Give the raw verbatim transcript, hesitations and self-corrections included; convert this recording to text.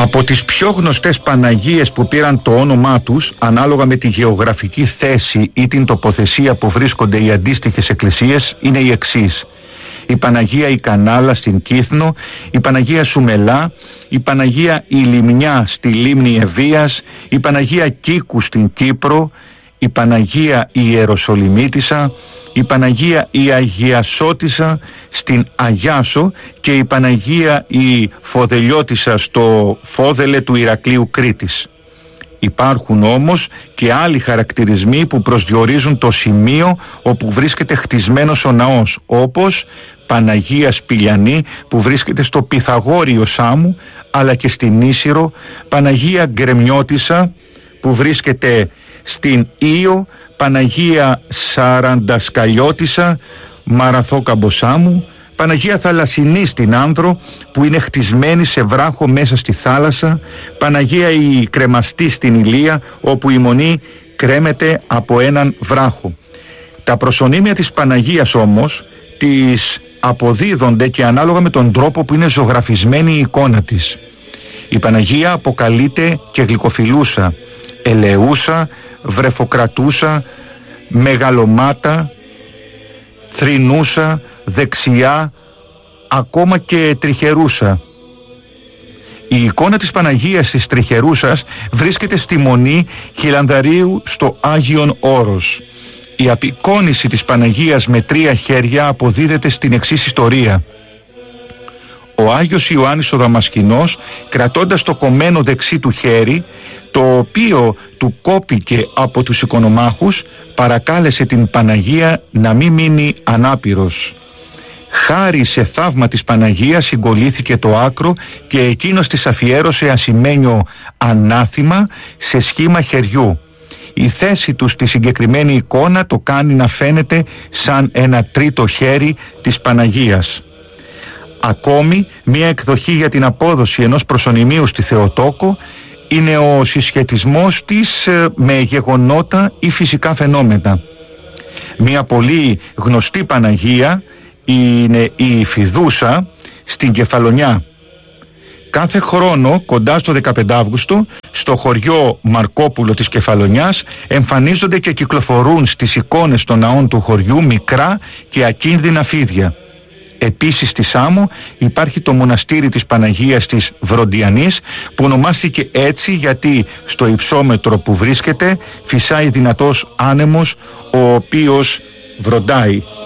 Από τις πιο γνωστές Παναγίες που πήραν το όνομά τους ανάλογα με τη γεωγραφική θέση ή την τοποθεσία που βρίσκονται οι αντίστοιχες εκκλησίες είναι οι εξής: η Παναγία η Κανάλα στην Κύθνο, η Παναγία Σουμελά, η Παναγία η Λιμνιά στη Λίμνη Ευβίας, η Παναγία Κίκου στην Κύπρο, η Παναγία η Ιεροσολυμίτισσα, η Παναγία η Αγιασότισσα στην Αγιάσο και η Παναγία η Φοδελιώτισσα στο Φόδελε του Ηρακλείου Κρήτης. Υπάρχουν όμως και άλλοι χαρακτηρισμοί που προσδιορίζουν το σημείο όπου βρίσκεται χτισμένος ο ναός, όπως Παναγία Σπηλιανή που βρίσκεται στο Πυθαγόριο Σάμου, αλλά και στην Ίσυρο, Παναγία Γκρεμιώτισσα που βρίσκεται στην Ήο, Παναγία Σαραντασκαλιώτισσα, Μαραθό Καμποσάμου, Παναγία Θαλασσινή στην Άνδρο που είναι χτισμένη σε βράχο μέσα στη θάλασσα, Παναγία η Κρεμαστή στην Ηλία όπου η μονή κρέμεται από έναν βράχο. Τα προσωνύμια της Παναγίας όμως τις αποδίδονται και ανάλογα με τον τρόπο που είναι ζωγραφισμένη η εικόνα της. Η Παναγία αποκαλείται και γλυκοφιλούσα, ελεούσα, βρεφοκρατούσα, μεγαλομάτα, θρηνούσα, δεξιά, ακόμα και τριχερούσα. Η εικόνα της Παναγίας της Τριχερούσας βρίσκεται στη Μονή Χιλανδαρίου στο Άγιον Όρος. Η απεικόνηση της Παναγίας με τρία χέρια αποδίδεται στην εξής ιστορία. Ο Άγιος Ιωάννης ο Δαμασκηνός, κρατώντας το κομμένο δεξί του χέρι, το οποίο του κόπηκε από τους οικονομάχους, παρακάλεσε την Παναγία να μην μείνει ανάπηρος. Χάρη σε θαύμα της Παναγίας συγκολήθηκε το άκρο και εκείνος της αφιέρωσε ασημένιο ανάθημα σε σχήμα χεριού. Η θέση του στη συγκεκριμένη εικόνα το κάνει να φαίνεται σαν ένα τρίτο χέρι της Παναγίας. Ακόμη, μία εκδοχή για την απόδοση ενός προσωνυμίου στη Θεοτόκο είναι ο συσχετισμός της με γεγονότα ή φυσικά φαινόμενα. Μία πολύ γνωστή Παναγία είναι η Φιδούσα στην Κεφαλονιά. Κάθε χρόνο κοντά στο δεκαπέντε Αυγούστου στο χωριό Μαρκόπουλο της Κεφαλονιάς εμφανίζονται και κυκλοφορούν στις εικόνες των ναών του χωριού μικρά και ακίνδυνα φίδια. Επίσης στη Σάμο υπάρχει το μοναστήρι της Παναγίας της Βροντιανής που ονομάστηκε έτσι γιατί στο υψόμετρο που βρίσκεται φυσάει δυνατός άνεμος ο οποίος βροντάει.